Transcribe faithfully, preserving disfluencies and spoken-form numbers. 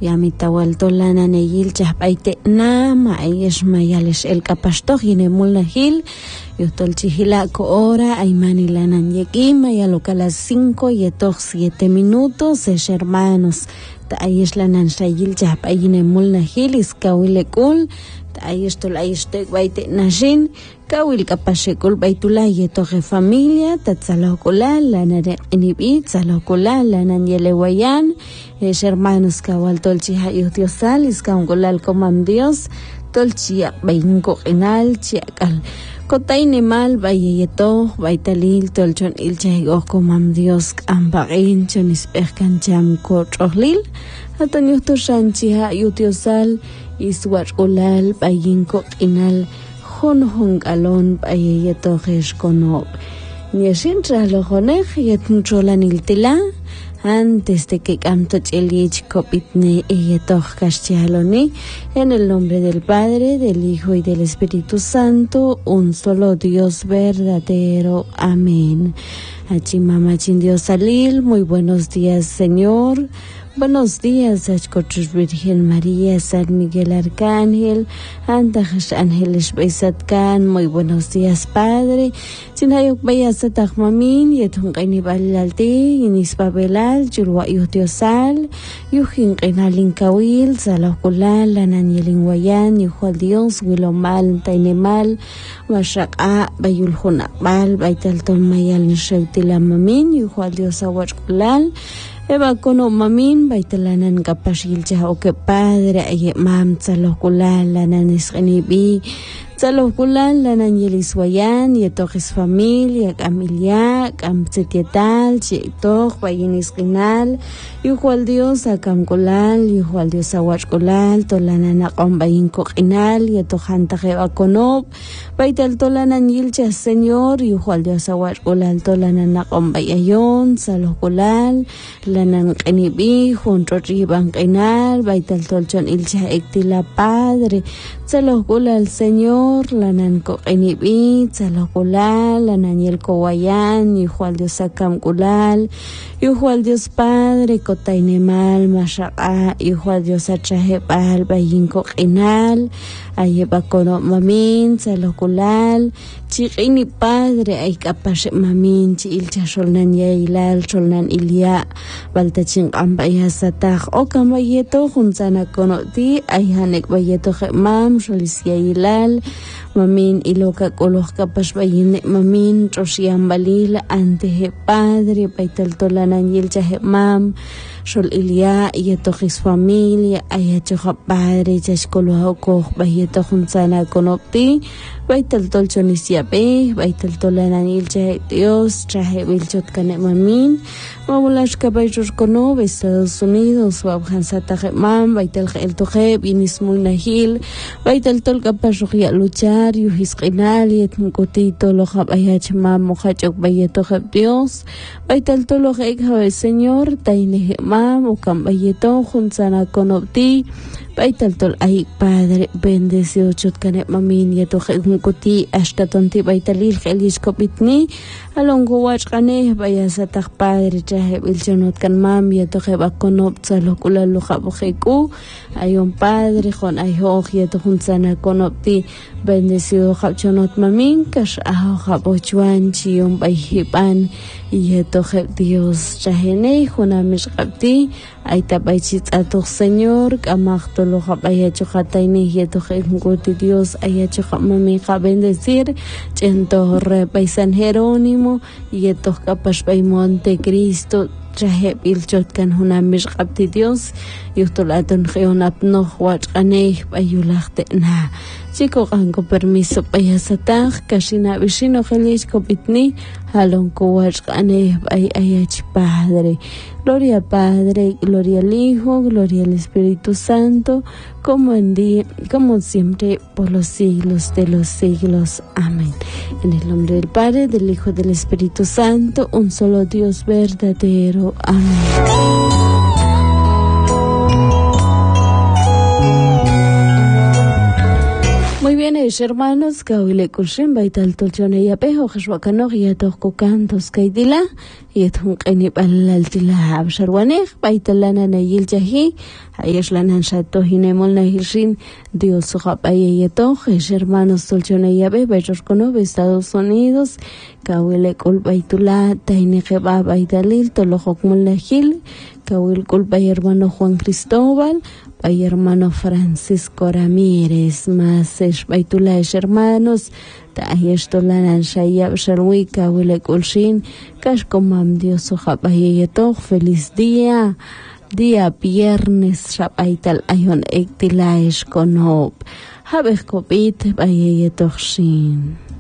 Yamita vuelto la naneyil chahpaite nama ayesh mayales el capastoj yine mulnahil yotol chihila ko hora aymani la nanyekima ya lo que las cinco y etos siete minutos es hermanos ta ayesh la nanshayil chahpayine mulnahil iskawile kul ta ayesh tol ayesh te baite nashin kawil kapashekul baitula yetoje familia tatzalokula la nare inibit tzalokula la nanyelewayan es hermanos kawal tolchiha yutiosal iskaungolal komam Dios tolchia bainko enal chiakal kotaine mal bayeyeto baitalil tolchon ilchego komam Dios ambagin chon isperkan cham ko trohlil atanyuh toshanchiha yutiosal iswachulal bayinko enal hon hon galon bayeyeto geskono nieshin tralojonej yetncholan iltila antes de que canto chelich copitne y etoch castialoni en el nombre del Padre, del Hijo y del Espíritu Santo, un solo Dios verdadero. Amén. Achimamachin Dios salil, muy buenos días, Señor. Buenos días, Achcochus Virgen María, San Miguel Arcángel, Antajas Ángeles Beisatkan, muy buenos días, Padre. Sinayok Bayasatach Mamin, Yetun Kainibalalti, Inisbabelal, Churwa Yutiosal, Yujin Kainalinkahuil, Salakulal, Lananyelin Wayan, Yujual Dios, Wilomal, Tainemal, Mashaka, Bayuljonakbal, Baitalton Mayal Nishautila Mamin, Yujual Dios Awachkulal, Eva kono mamin baitalanan kapashil chao que padre ay mam tzalokulal lanan isgenibi tzalokulal lanan yeliswayan yetojes familia familia kam setietal chitoch bayin isginal yujual Dios akamkulal yujual Dios awachkulal tolanan aqom bayin koqinal yetohanta eva kono baital tolanan yilcha Señor yujual Dios awachkulal tolanan aqom bayayon tzalokulal lanan qenibi junto riban qenal baital tolchon ilcha ektila Padre tzalokula al Señor lanan ko qenibi tzalokula lanan yel kowayan yujual Dios akamkulal yujual Dios Padre kotainemal mashaqa yujual Dios achahebal bayin ko qenal ayeba kono mamin tzalokulal chiqini Padre ay kapash mamin chi ilcha sholnan yailal sholnan ilya baltachin qambaya sataq o kamayeto junzana konoti ay hanek bayeto mam sholisya ilal mamin iloka koloh kapash bayin mamin troshiam balil ante he Padre baital tolanan yilcha he mam shol ilya yeto his familia ayacho Padre chashkolo ko bayeto junzana konoti baital tolchonisya be baital tolanan yilcha Dios traje bilchot kane mamin Mamulash kabayjur kono Estados Unidos wabhansata mam baital el toje binismul nahil baital tol kapashya luchar yuhis qinal yetmkotito lo khabayach mam mukhachok bayeto Dios baital tol lo ekha Señor taine mam ukam bayeto junzana konopti baital tol ay Padre bendecido chotkane mamin yeto khmkoti hasta tonti baitalil khelish kopitni alongo wachqane bayasata Padre Bilchonot kan mam yeto kheba konop tzalokula luja bojeku ayon Padre jon ayoj yeto junzana konopti bendecido khachonot mamin kash aho khabochwan chiyon bayhipan yeto kheb Dios chahene jonamish qabti aita baychit atok Señor kamachto lo khabayacho khataine yeto kheb ngoti Dios ayacho mami kha bendecir chento re San Jerónimo yeto kapash bay Monte Cristo traje bilchot kan hunamish qabti Dios yuhtolaton khionap no wachqaneh bayulachte na chico kanko permiso payasataq kashina bishino khelish kopitni halon ko wachqaneh bay ayach Padre. Gloria al Padre, gloria al Hijo, gloria al Espíritu Santo, como en día, como siempre, por los siglos de los siglos. Amén. En el nombre del Padre, del Hijo y del Espíritu Santo, un solo Dios verdadero. Amén. Muy bien, es hermanos, Kawile Kulshin, Baital Tolchone Yapejo, Jeswakano, Yatoco Cantos, Kaidila, Yetun Enip Altila Absharwanej, Baitalana Nayil Jahi, Ayeslanan Shato Hinemol Nahilshin, Dios Rapaye Yetoj, es hermanos Tolchone Yabe, Bajorcono, Estados Unidos, Kawile Kul Baitula, Tainejeba Baitalil, Tolojokmul Nahil, Kawil Kul Bay hermano Juan Cristóbal, Bay hermano Francisco Ramírez, más es Baitula es hermanos, Tayesh Tolanan Shayab Sharwika, Wile Kulshin, Kashkomam Dios Ojapayetok, feliz día, día viernes, Shapaital Ayon Ektilaesh Konob, Habekopit Bayetok Shin.